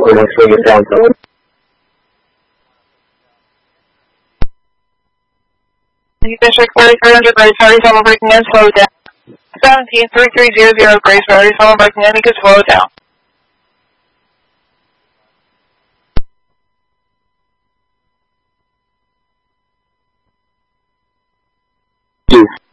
Make sure you sound good. District 4300 Grace Valley, someone breaking in, slow down. 173300 Grace Valley, someone breaking in, you can slow down. Yes.